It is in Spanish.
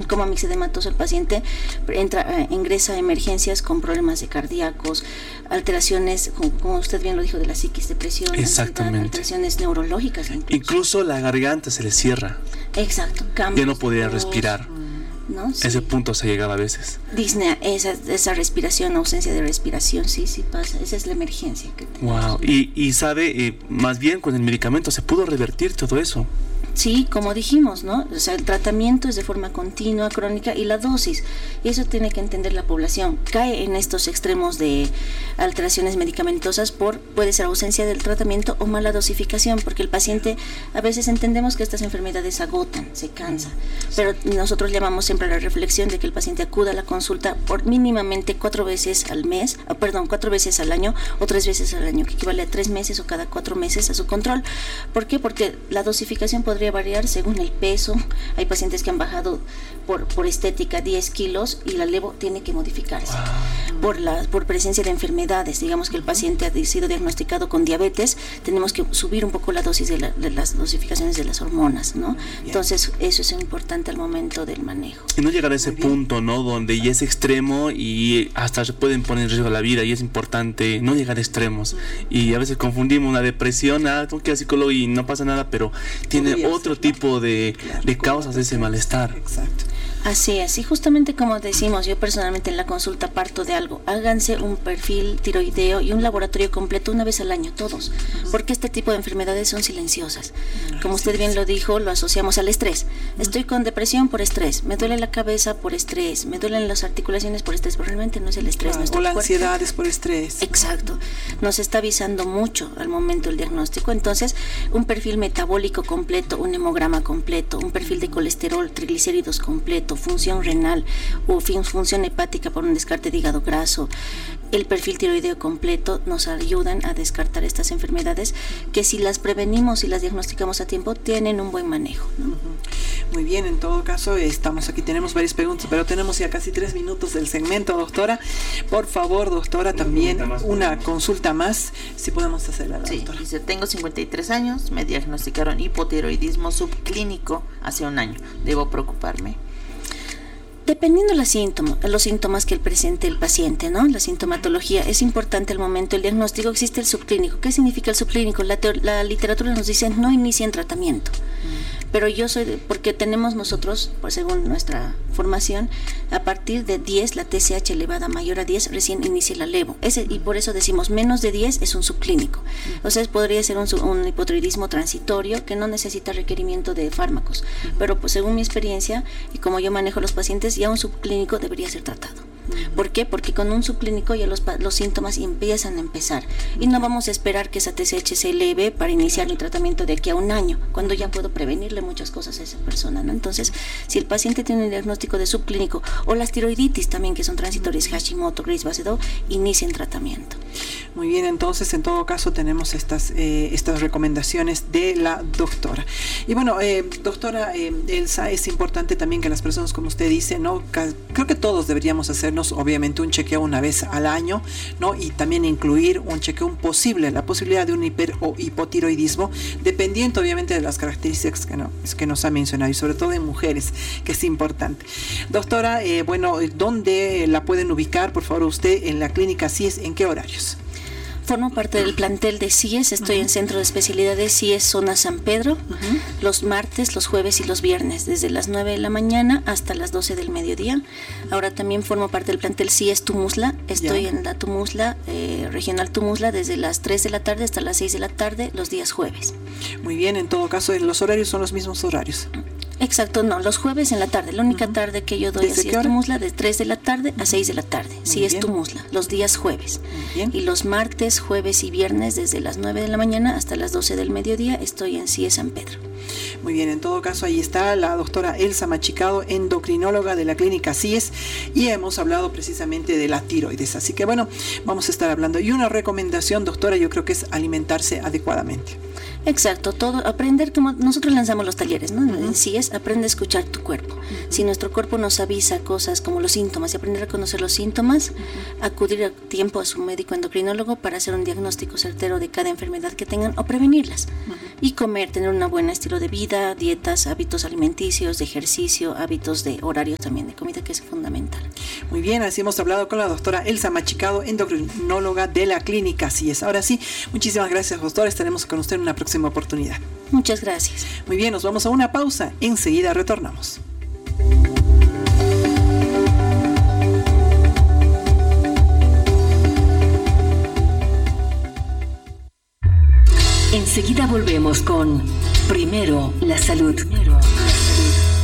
coma mixedematoso, el paciente ingresa a emergencias con problemas de cardíacos, alteraciones, como usted bien lo dijo, de la psiquis, depresión, exactamente, alteraciones neurológicas. Incluso la garganta se le cierra. Exacto. Ya no podía respirar. ¿No? Sí. Ese punto se llegaba a veces. Disnea, esa respiración, ausencia de respiración, sí pasa. Esa es la emergencia que tenemos. Wow. Y sabe, más bien con el medicamento se pudo revertir todo eso. Sí, como dijimos, ¿no? O sea, el tratamiento es de forma continua, crónica, y la dosis, y eso tiene que entender la población, cae en estos extremos de alteraciones medicamentosas puede ser ausencia del tratamiento o mala dosificación, porque el paciente, a veces entendemos que estas enfermedades agotan, se cansa, pero nosotros llamamos siempre a la reflexión de que el paciente acuda a la consulta por mínimamente 4 veces al año o 3 veces al año, que equivale a 3 meses o cada 4 meses a su control. ¿Por qué? Porque la dosificación podría variar según el peso. Hay pacientes que han bajado por estética 10 kilos y la levo tiene que modificarse. Por presencia de enfermedades, digamos que el paciente ha sido diagnosticado con diabetes, tenemos que subir un poco la dosis de las dosificaciones de las hormonas, ¿no? Entonces eso es importante al momento del manejo. Y no llegar a ese punto, ¿no? Donde ya es extremo y hasta se pueden poner en riesgo la vida, y es importante no llegar a extremos. Y a veces confundimos una depresión, tengo que ir al psicólogo y no pasa nada, pero tiene otro tipo de causas de ese malestar. Exacto. Así es, y justamente como decimos, yo personalmente en la consulta parto de algo, háganse un perfil tiroideo y un laboratorio completo una vez al año, todos, porque este tipo de enfermedades son silenciosas. Como usted bien lo dijo, lo asociamos al estrés. Estoy con depresión por estrés, me duele la cabeza por estrés, me duelen las articulaciones por estrés, pero realmente no es el estrés. O la ansiedad es por estrés. Exacto, nos está avisando mucho al momento del diagnóstico. Entonces, un perfil metabólico completo, un hemograma completo, un perfil de colesterol, triglicéridos completo, función renal o función hepática por un descarte de hígado graso, el perfil tiroideo completo, nos ayudan a descartar estas enfermedades que, si las prevenimos y las diagnosticamos a tiempo, tienen un buen manejo, ¿no? Muy bien, en todo caso estamos aquí, tenemos varias preguntas, pero tenemos ya casi 3 minutos del segmento, doctora. Por favor, doctora, también una consulta más, si podemos hacerla, doctora. Sí, dice, tengo 53 años, me diagnosticaron hipotiroidismo subclínico hace un año, ¿debo preocuparme? Dependiendo los síntomas que presente el paciente, ¿no? La sintomatología, es importante al momento del diagnóstico. Existe el subclínico. ¿Qué significa el subclínico? La literatura nos dice no inicien tratamiento. Pero porque tenemos nosotros, pues según nuestra formación, a partir de 10, la TSH elevada mayor a 10, recién inicia la levo. Y por eso decimos menos de 10 es un subclínico. O sea, podría ser un hipotiroidismo transitorio que no necesita requerimiento de fármacos. Pero pues según mi experiencia y como yo manejo los pacientes, ya un subclínico debería ser tratado. ¿Por qué? Porque con un subclínico ya los síntomas empiezan a empezar y no vamos a esperar que esa TSH se eleve para iniciar mi tratamiento de aquí a un año, cuando ya puedo prevenirle muchas cosas a esa persona, ¿no? Entonces, si el paciente tiene un diagnóstico de subclínico o las tiroiditis también, que son transitorias, Hashimoto, Graves-Basedow, inicien tratamiento. Muy bien, entonces en todo caso tenemos estas recomendaciones de la doctora. Y bueno, doctora Elsa, es importante también que las personas, como usted dice, ¿no? Creo que todos deberíamos hacernos obviamente un chequeo una vez al año, ¿no? Y también incluir un chequeo la posibilidad de un hiper o hipotiroidismo, dependiendo obviamente de las características que nos ha mencionado, y sobre todo en mujeres, que es importante. Doctora, ¿dónde la pueden ubicar, por favor, usted en la clínica CIES? ¿En qué horarios? Formo parte del plantel de CIES, estoy en Centro de Especialidades CIES Zona San Pedro, los martes, los jueves y los viernes, desde las 9 de la mañana hasta las 12 del mediodía. Ahora también formo parte del plantel CIES Tumusla, estoy en la Tumusla, Regional Tumusla, desde las 3 de la tarde hasta las 6 de la tarde, los días jueves. Muy bien, en todo caso, los horarios son los mismos horarios. Exacto, no, los jueves en la tarde, la única tarde que yo doy a CIES Tumusla, de 3 de la tarde a 6 de la tarde, CIES Tumusla, los días jueves. Y los martes, jueves y viernes, desde las 9 de la mañana hasta las 12 del mediodía, estoy en CIES San Pedro. Muy bien, en todo caso ahí está la doctora Elsa Machicado, endocrinóloga de la clínica CIES, y hemos hablado precisamente de la tiroides, así que bueno, vamos a estar hablando. Y una recomendación, doctora, yo creo que es alimentarse adecuadamente. Exacto, aprender, como nosotros lanzamos los talleres, ¿no? En CIES, aprende a escuchar tu cuerpo. Si nuestro cuerpo nos avisa cosas como los síntomas, y aprender a conocer los síntomas, acudir a tiempo a su médico endocrinólogo para hacer un diagnóstico certero de cada enfermedad que tengan o prevenirlas. y comer, tener un buen estilo de vida, dietas, hábitos alimenticios, de ejercicio, hábitos de horarios también de comida, que es fundamental. Muy bien, así hemos hablado con la doctora Elsa Machicado, endocrinóloga de la clínica. Así es. Ahora sí, muchísimas gracias, doctora. Estaremos con usted en una próxima oportunidad. Muchas gracias. Muy bien, nos vamos a una pausa. Enseguida retornamos. Enseguida volvemos con Primero la Salud.